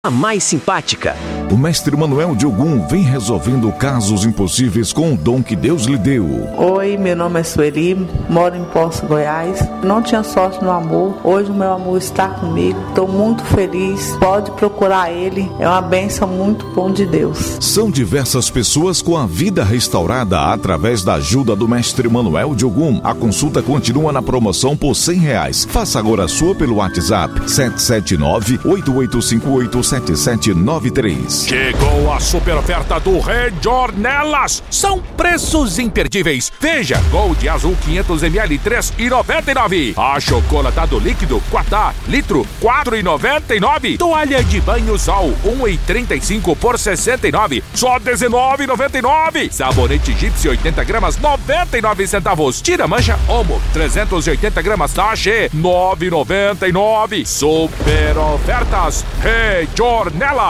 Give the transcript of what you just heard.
A mais simpática. O mestre Manuel de Ogum vem resolvendo casos impossíveis com o dom que Deus lhe deu. Oi, meu nome é Sueli, moro em Poços, Goiás. Não tinha sorte no amor, hoje o meu amor está comigo. Estou muito feliz, pode procurar ele, é uma bênção muito bom de Deus. São diversas pessoas com a vida restaurada através da ajuda do mestre Manuel de Ogum. A consulta continua na promoção por R$100. Faça agora a sua pelo WhatsApp 779-8858-7793. Chegou a super oferta do Rejornelas. São preços imperdíveis. Veja, Gold Azul 500ml 3,99. Achocolatado líquido Quatá, litro 4,99. Toalha de banho Sol 1,35 por 69, só 19,99. Sabonete Gipsy 80 gramas 99 centavos. Tira mancha Omo 380 gramas sachê 9,99. Super ofertas Rejornelas.